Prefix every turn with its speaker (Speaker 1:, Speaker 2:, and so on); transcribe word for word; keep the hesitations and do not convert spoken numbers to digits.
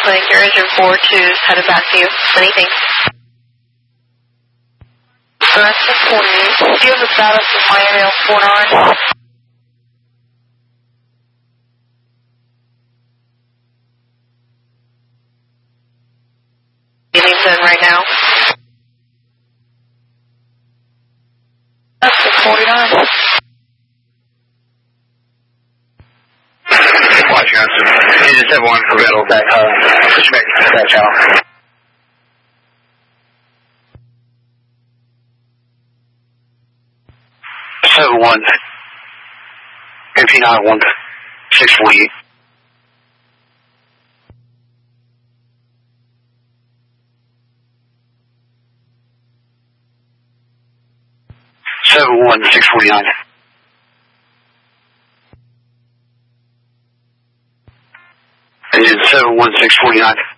Speaker 1: Clinic, your engine four two's headed back to you. Anything? Direction forty-eight. Do you have the status of Miami on four nine? Givington right now. That's the forty-nine.
Speaker 2: Watch Johnson. Engine seven one for battle back, uh, push back to that channel. seven one, M P nine one, six forty-eight. seven one, six forty-nine. Engine seven one, six forty-nine.